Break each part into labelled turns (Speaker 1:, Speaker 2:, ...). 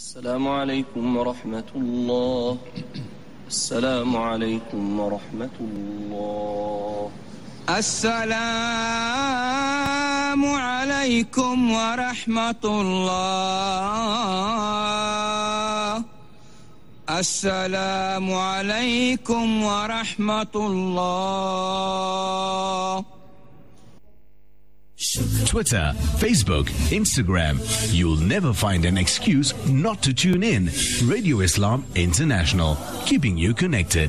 Speaker 1: السلام عليكم ورحمة الله. السلام عليكم ورحمة الله.
Speaker 2: السلام عليكم ورحمة الله. السلام عليكم ورحمة الله.
Speaker 3: Twitter, Facebook, Instagram. You'll never find an excuse not to tune in. Radio Islam International, keeping you connected.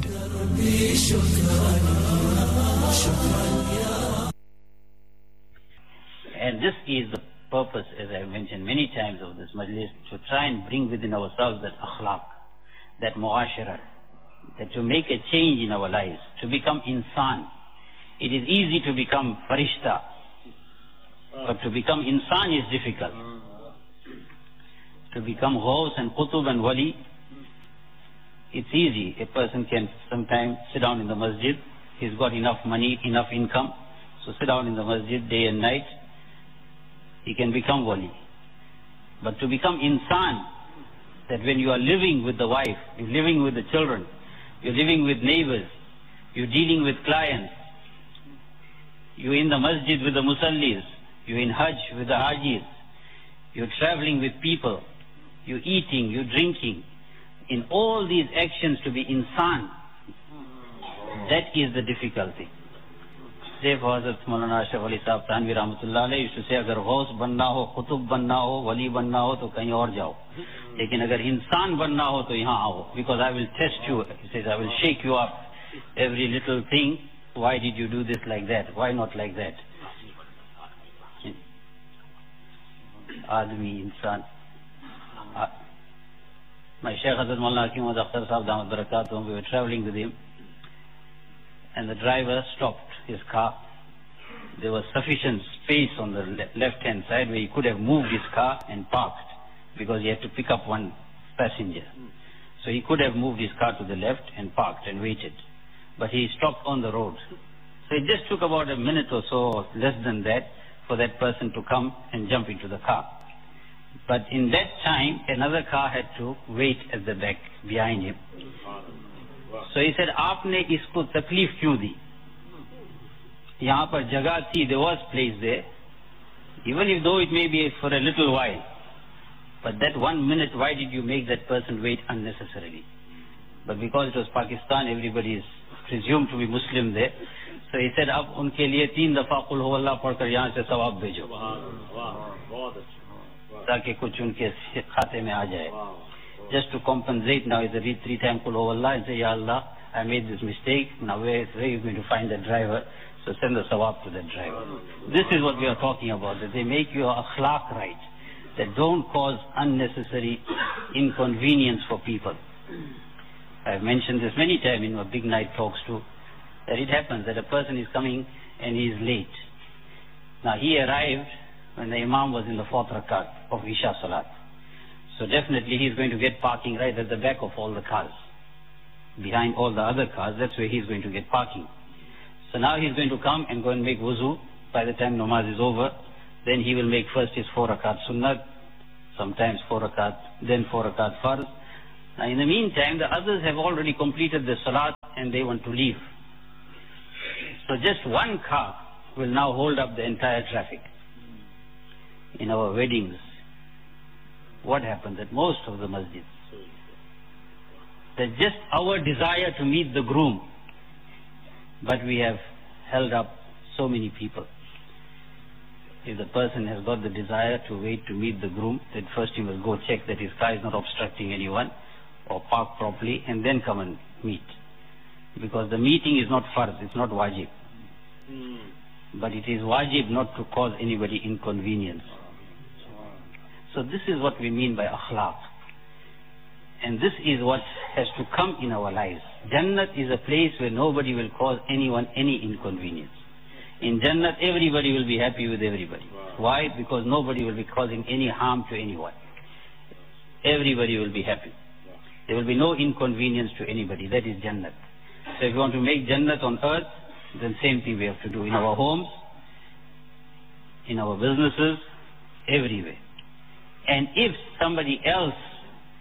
Speaker 4: And this is the purpose, as I mentioned many times of this majlis, to try and bring within ourselves that akhlaq, that muashara, that to make a change in our lives, to become insan. It is easy to become farishta, but to become insan is difficult. To become ghaus and qutub and wali, it's easy. A person can sometimes sit down in the masjid. He's got enough money, enough income, so sit down in the masjid day and night. He can become wali. But to become insan, that when you are living with the wife, you're living with the children, you're living with neighbors, you're dealing with clients, you're in the masjid with the musallis, you're in Hajj with the Hajis, you're traveling with people, you're eating, you're drinking. In all these actions to be insan, that is the difficulty. Therefore, Hazrat Maulana Ashraf Ali Sahab Thanvi Rahmatullah Alayhi used to say, agar ghaus banna ho, qutub banna ho, wali banna ho, to kahin aur jao. Lekin agar insan banna ho, to yahan aao, because I will test you. He says, I will shake you up. Every little thing, why did you do this like that? Why not like that? Admi, insan. My Shaykh Hazrat Maulana Hakim Ahmad Akhtar Sahab Damat Barakatuh, we were traveling with him, and the driver stopped his car. There was sufficient space on the left-hand side where he could have moved his car and parked, because he had to pick up one passenger. So he could have moved his car to the left and parked and waited. But he stopped on the road. So it just took about a minute or so, or less than that, for that person to come and jump into the car. But in that time, another car had to wait at the back behind him. So he said, "Aapne isko taklif kyun di? Yahan par jagah thi, there was place there. Even if though it may be for a little while. But that 1 minute, why did you make that person wait unnecessarily?" But because it was Pakistan, everybody is presumed to be Muslim there. So he said, "Ab unke liye 3 dafa qul huwallah padhkar yahan se sawab bhejo, ताकि कुछ उनके खाते में आ जाए." Just to compensate, now is a read 3 times qul huwallah and say, "Ya Allah, I made this mistake. Now where are you going to find the driver? So send the sawab to the driver." This is what we are talking about, that they make your akhlaq right, that don't cause unnecessary inconvenience for people. I've mentioned this many times in my big night talks too, that it happens that a person is coming and he is late. Now he arrived when the Imam was in the 4th rakat of Isha Salat. So definitely he is going to get parking right at the back of all the cars. Behind all the other cars, that's where he is going to get parking. So now he is going to come and go and make wuzu. By the time namaz is over, then he will make first his 4 rakat sunnat, sometimes 4 rakat, then 4 rakat farz. Now in the meantime, the others have already completed the salat and they want to leave. So just one car will now hold up the entire traffic. In our weddings, what happens at most of the masjids? That just our desire to meet the groom, but we have held up so many people. If the person has got the desire to wait to meet the groom, then first he must go check that his car is not obstructing anyone, or park properly, and then come and meet. Because the meeting is not farz, it's not wajib. But it is wajib not to cause anybody inconvenience. So this is what we mean by akhlaq. And this is what has to come in our lives. Jannat is a place where nobody will cause anyone any inconvenience. In Jannat, everybody will be happy with everybody. Why? Because nobody will be causing any harm to anyone. Everybody will be happy. There will be no inconvenience to anybody. That is Jannat. So if we want to make Jannat on earth, then same thing we have to do in our homes, in our businesses, everywhere. And if somebody else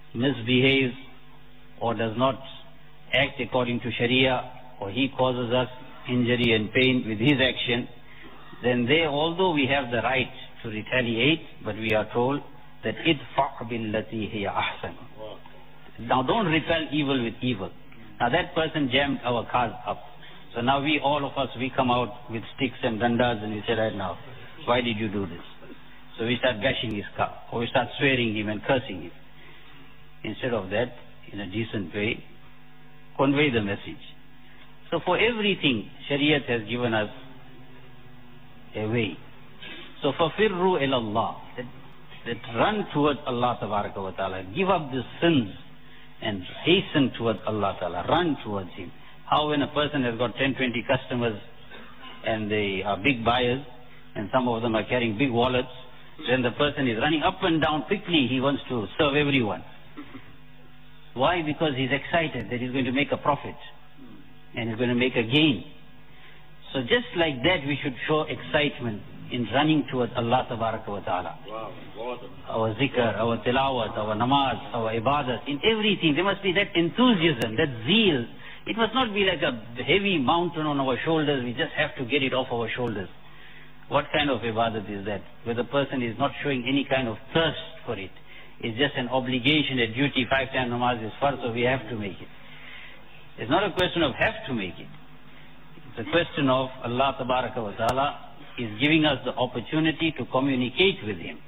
Speaker 4: misbehaves or does not act according to Sharia, or he causes us injury and pain with his action, then although we have the right to retaliate, but we are told that idfa' billati hiya ahsan. Now don't repel evil with evil. Now that person jammed our cars up. So now all of us, we come out with sticks and dandas and we say, right now, why did you do this? So we start bashing his car, or we start swearing him and cursing him. Instead of that, in a decent way, convey the message. So for everything, Shariat has given us a way. So فَفِرُّوا إِلَى اللَّهِ, that run towards Allah Tabaraka wa Ta'ala, give up the sins and hasten towards Allah Ta'ala, run towards Him. How when a person has got 10, 20 customers and they are big buyers and some of them are carrying big wallets, then the person is running up and down quickly, he wants to serve everyone. Why? Because he's excited that he's going to make a profit and he's going to make a gain. So just like that, we should show excitement in running towards Allah Tabaraka wa Ta'ala. Our zikr, our tilawat, our namaz, our ibadat, in everything there must be that enthusiasm, that zeal. It must not be like a heavy mountain on our shoulders, we just have to get it off our shoulders. What kind of ibadat is that? Where the person is not showing any kind of thirst for it. It's just an obligation, a duty, 5 times namaz is farz, so we have to make it. It's not a question of have to make it. It's a question of Allah Tabaraka wa Ta'ala is giving us the opportunity to communicate with Him.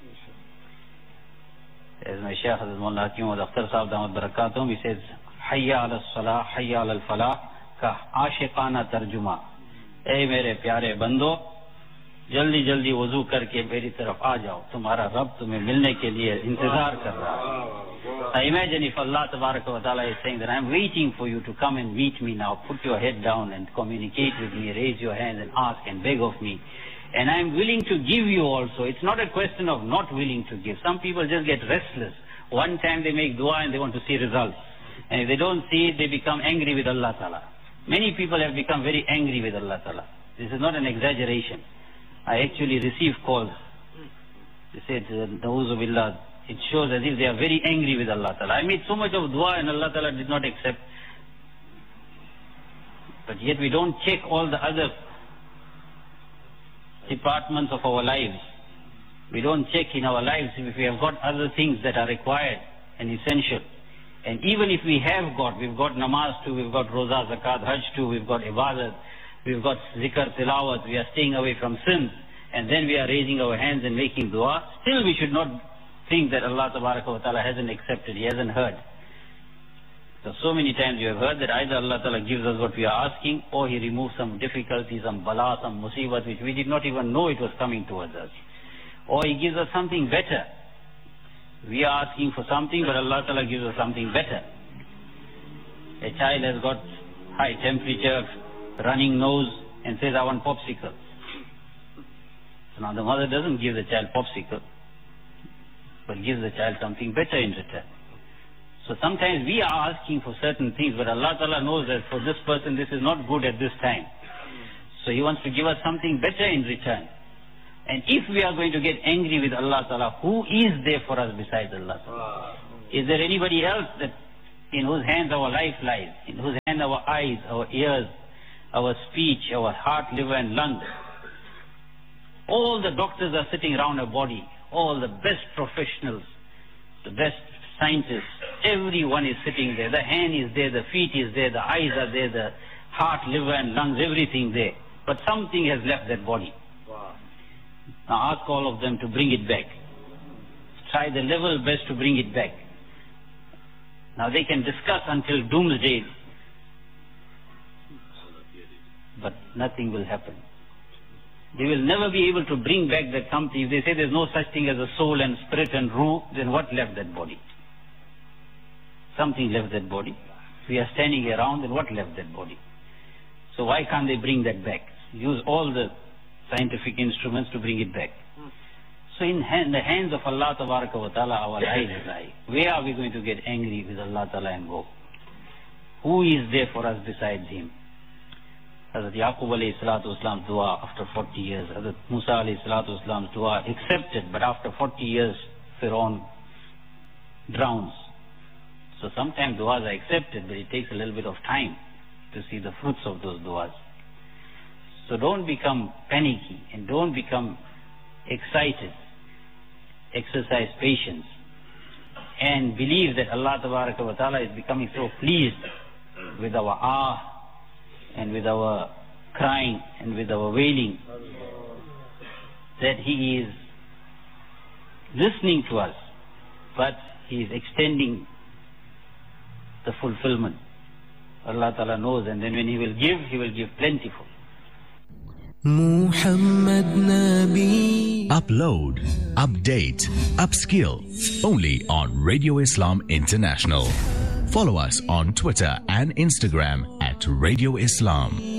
Speaker 4: As my Shaykh Hazrat Mullah Hakim wa Akhtar Sahib Damat Barakatum, he says, Hayya ala salah, hayya ala falah, ka ashiqana tarjuma. Hey mere pyare bando, जल्दी जल्दी वजू करके मेरी तरफ आ जाओ, तुम्हारा रब तुम्हें मिलने के लिए इंतजार कर रहा है. I imagine if Allah Tabaraka wa Ta'ala is saying that I am waiting for you to come and meet me now, put your head down and communicate with me, raise your hand and ask and beg of me. And I am willing to give you also. It's not a question of not willing to give. Some people just get restless. One time they make dua and they want to see results. And if they don't see it, they become angry with Allah Ta'ala. Many people have become very angry with Allah Ta'ala. This is not an exaggeration. I actually receive calls. They said, Na'uzu Billah, it shows as if they are very angry with Allah Ta'ala. I made so much of dua and Allah Ta'ala did not accept. But yet we don't check all the other departments of our lives. We don't check in our lives if we have got other things that are required and essential. And even if we have got, we've got namaz too, we've got roza, zakat, hajj too, we've got ibadat, we've got zikr, tilawat, we are staying away from sin, and then we are raising our hands and making dua, still we should not think that Allah Tabaraka wa Ta'ala hasn't accepted, He hasn't heard. So many times you have heard that either Allah Ta'ala gives us what we are asking, or He removes some difficulty, some bala, some musibat, which we did not even know it was coming towards us. Or He gives us something better. We are asking for something, but Allah Ta'ala gives us something better. A child has got high temperature, running nose, and says, I want popsicle. So now the mother doesn't give the child popsicle, but gives the child something better in return. So sometimes we are asking for certain things, but Allah Ta'ala knows that for this person this is not good at this time. So He wants to give us something better in return. And if we are going to get angry with Allah Ta'ala, who is there for us besides Allah Ta'ala? Is there anybody else that in whose hands our life lies, in whose hands our eyes, our ears, our speech, our heart, liver and lungs? All the doctors are sitting around our body, all the best professionals, the best scientists, everyone is sitting there. The hand is there, the feet is there, the eyes are there, the heart, liver and lungs, everything there. But something has left that body. Now ask all of them to bring it back. Try the level best to bring it back. Now they can discuss until doomsday, but nothing will happen. They will never be able to bring back that something. If they say there's no such thing as a soul and spirit and ruh, then what left that body? Something left that body. If we are standing around, then what left that body? So why can't they bring that back? Use all the scientific instruments to bring it back. So in the hands of Allah Tabaraka wa Ta'ala, our lives lie. Where are we going to get angry with Allah Ta'ala and go? Who is there for us besides Him? Hazrat Yaqub alayhi salatu wasalam's dua after 40 years. Hazrat Musa alayhi salatu wasalam's dua accepted, but after 40 years, Pharaoh drowns. So sometimes du'as are accepted, but it takes a little bit of time to see the fruits of those du'as. So don't become panicky and don't become excited. Exercise patience and believe that Allah Tabaraka wa Ta'ala is becoming so pleased with our and with our crying and with our wailing that He is listening to us, but He is extending the fulfillment. Allah Ta'ala knows, and then when He will give plentiful.
Speaker 5: Muhammad Nabi.
Speaker 3: Upload, update, upskill only on Radio Islam International. Follow us on Twitter and Instagram at Radio Islam.